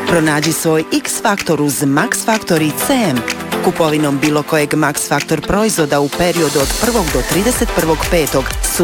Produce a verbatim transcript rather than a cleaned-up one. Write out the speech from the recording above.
Pronađi svoj X faktor uz Max Factor i C M. Kupovinom bilo kojeg Max Factor proizvoda u periodu od prvog do trideset prvog petog